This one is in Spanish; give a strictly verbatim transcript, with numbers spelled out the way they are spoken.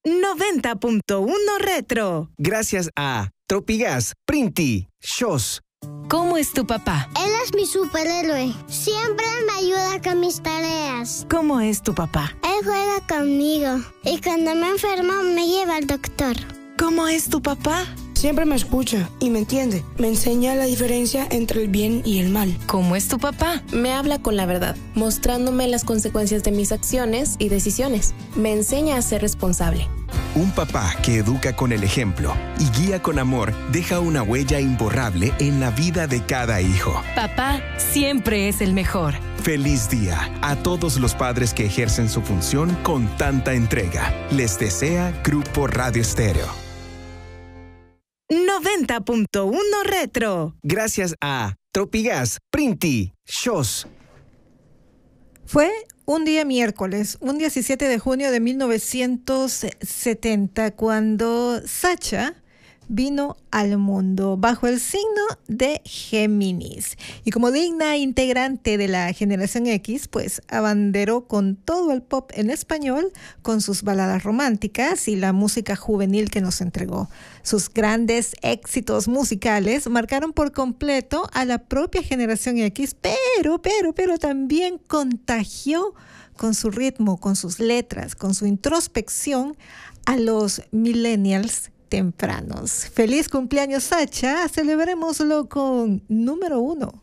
noventa punto uno Retro. Gracias a Tropigas, Printi, Shos. ¿Cómo es tu papá? Él es mi superhéroe. Siempre me ayuda con mis tareas. ¿Cómo es tu papá? Él juega conmigo. Y cuando me enfermo me lleva al doctor. ¿Cómo es tu papá? Siempre me escucha y me entiende. Me enseña la diferencia entre el bien y el mal. ¿Cómo es tu papá? Me habla con la verdad, mostrándome las consecuencias de mis acciones y decisiones. Me enseña a ser responsable. Un papá que educa con el ejemplo y guía con amor deja una huella imborrable en la vida de cada hijo. Papá siempre es el mejor. Feliz día a todos los padres que ejercen su función con tanta entrega. Les desea Grupo Radio Estéreo. noventa punto uno Retro. Gracias a Tropigas, Printi, Shos. Fue un día miércoles, un diecisiete de junio de mil novecientos setenta, cuando Sacha vino al mundo bajo el signo de Géminis. Y como digna integrante de la generación X, pues abanderó con todo el pop en español, con sus baladas románticas y la música juvenil que nos entregó. Sus grandes éxitos musicales marcaron por completo a la propia generación X, pero, pero, pero también contagió con su ritmo, con sus letras, con su introspección a los millennials tempranos. Feliz cumpleaños, Sacha. Celebrémoslo con número uno.